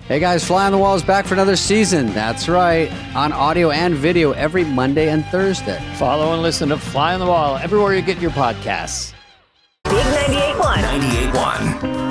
Hey guys, Fly on the Wall is back for another season. That's right, on audio and video every Monday and Thursday. Follow and listen to Fly on the Wall everywhere you get your podcasts. Big 98.1. 98.1.